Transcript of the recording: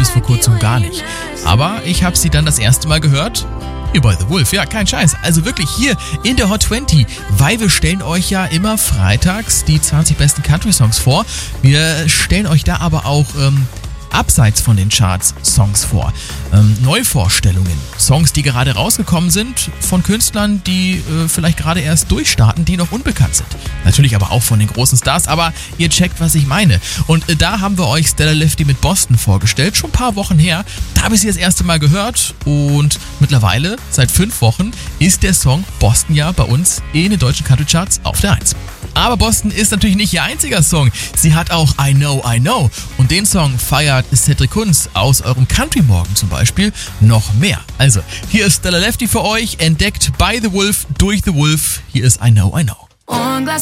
bis vor kurzem gar nicht. Aber ich habe sie dann das erste Mal gehört hier bei The Wolf. Ja, kein Scheiß. Also wirklich hier in der Hot 20, weil wir stellen euch ja immer freitags die 20 besten Country-Songs vor. Wir stellen euch da aber auch abseits von den Charts Songs vor. Neuvorstellungen, Songs, die gerade rausgekommen sind von Künstlern, die vielleicht gerade erst durchstarten, die noch unbekannt sind. Natürlich aber auch von den großen Stars, aber ihr checkt, was ich meine. Und da haben wir euch Stella Lefty mit Boston vorgestellt, schon ein paar Wochen her. Da habe ich sie das erste Mal gehört und mittlerweile, seit 5 Wochen, ist der Song Boston ja bei uns in den deutschen Country Charts auf der 1. Aber Boston ist natürlich nicht ihr einziger Song. Sie hat auch I Know, I Know. Und den Song feiert Cedric Kunz aus eurem Country Morgen zum Beispiel noch mehr. Also, hier ist Stella Lefty für euch, entdeckt by The Wolf, durch The Wolf. Hier ist I Know, I Know.